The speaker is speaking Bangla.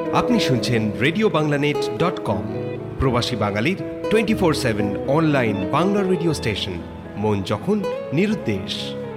আপনি শুনছেন RadioBanglaNet.com, প্রবাসী বাঙালির 24/7 অনলাইন বাংলা রেডিও স্টেশন। মন যখন নিরুদ্দেশ।